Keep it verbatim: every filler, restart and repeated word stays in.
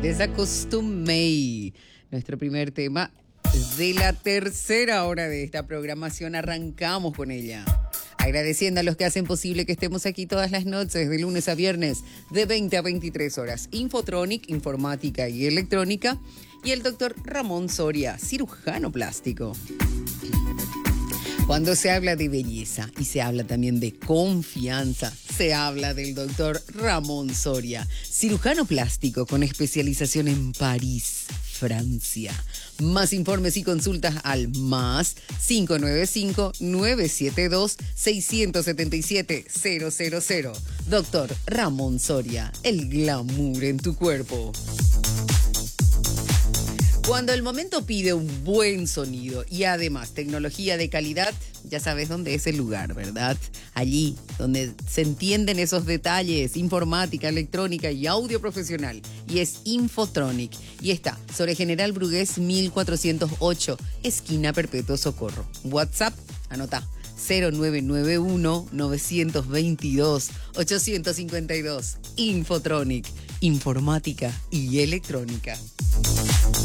Desacostumé, nuestro primer tema de la tercera hora de esta programación. Arrancamos con ella. Agradeciendo a los que hacen posible que estemos aquí todas las noches, de lunes a viernes, de veinte a veintitrés horas. Infotronic, informática y electrónica. Y el doctor Ramón Soria, cirujano plástico. Cuando se habla de belleza y se habla también de confianza, se habla del doctor Ramón Soria, cirujano plástico con especialización en París, Francia. Más informes y consultas al más cinco nueve cinco, nueve siete dos, seis siete siete, cero cero cero. Doctor Ramón Soria, el glamour en tu cuerpo. Cuando el momento pide un buen sonido y además tecnología de calidad, ya sabes dónde es el lugar, ¿verdad? Allí donde se entienden esos detalles, informática, electrónica y audio profesional. Y es Infotronic. Y está sobre General Brugués mil cuatrocientos ocho, esquina Perpetuo Socorro. WhatsApp, anota, cero nueve nueve uno, nueve dos dos, ocho cinco dos. Infotronic, informática y electrónica.